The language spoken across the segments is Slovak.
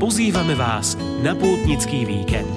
Pozývame vás na pútnický víkend.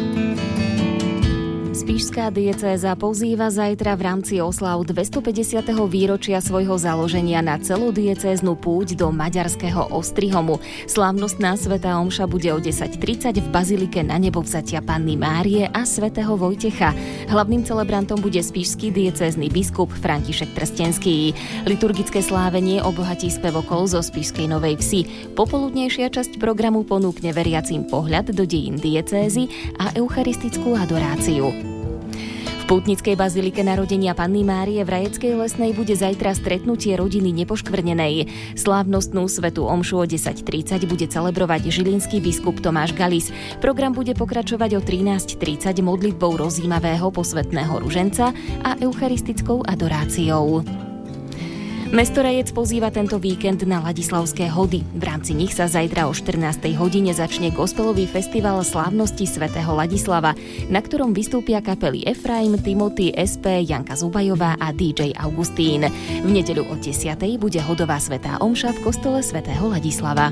Spišská diecéza pozýva zajtra v rámci oslav 250. výročia svojho založenia na celodiecéznu púť do maďarského Ostrihomu. Slávnostná svätá omša bude o 10:30 v bazilike Na nebovzatia Panny Márie a svätého Vojtecha. Hlavným celebrantom bude spišský diecézny biskup František Trstenský. Liturgické slávenie obohatí spevokol zo Spišskej Novej Vsi. Popoludnejšia časť programu ponúkne veriacím pohľad do dejín diecézy a eucharistickú adoráciu. V pútnickej bazilike Narodenia Panny Márie v Rajeckej Lesnej bude zajtra stretnutie rodiny nepoškvrnenej. Slávnostnú svätú omšu o 10:30 bude celebrovať žilinský biskup Tomáš Galis. Program bude pokračovať o 13:30 modlitbou rozjímavého posvätného ruženca a eucharistickou adoráciou. Mesto Rajec pozýva tento víkend na Ladislavské hody. V rámci nich sa zajtra o 14:00 hodine začne gospelový festival slávnosti svätého Ladislava, na ktorom vystúpia kapely Efraim, Timothy, SP, Janka Zubajová a DJ Augustín. V nedeľu o 10:00 bude hodová svätá omša v kostole svätého Ladislava.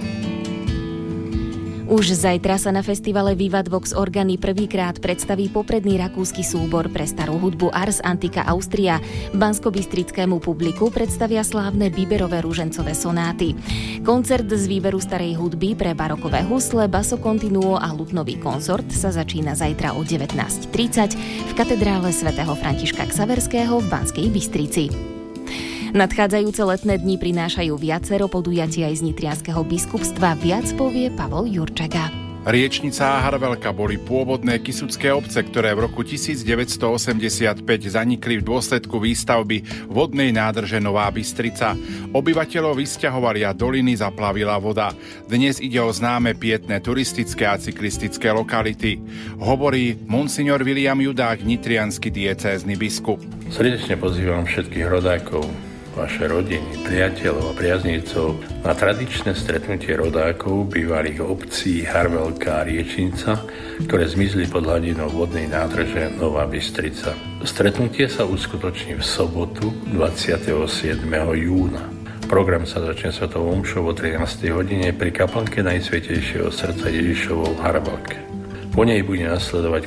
Už zajtra sa na festivale Vivat Vox Organi prvýkrát predstaví popredný rakúsky súbor pre starú hudbu Ars Antica Austria. Banskobystrickému publiku predstavia slávne Biberové ružencové sonáty. Koncert z výberu starej hudby pre barokové husle, basso continuo a ľudnový konzort sa začína zajtra o 19:30 v katedrále svätého Františka Xaverského v Banskej Bystrici. Nadchádzajúce letné dni prinášajú viacero podujatí aj z nitrianskeho biskupstva. Viac povie Pavol Jurčaga. Riečnica a Harvelka boli pôvodné kysucké obce, ktoré v roku 1985 zanikli v dôsledku výstavby vodnej nádrže Nová Bystrica. Obyvateľov vysťahovali a doliny zaplavila voda. Dnes ide o známe pietné turistické a cyklistické lokality. Hovorí monsignor William Judák, nitriansky diecézny biskup. Srdečne pozývam všetkých rodákov, vaše rodiny, priateľov a priaznivcov na tradičné stretnutie rodákov bývalých obcí Harvelka a Riečnica, ktoré zmizli pod hladinou vodnej nádrže Nová Bystrica. Stretnutie sa uskutoční v sobotu 27. júna. Program sa začne svätou omšou o 13:00 hodine pri kaplnke Najsvätejšieho srdca Ježišovou v Harvelke. Po nej bude nasledovať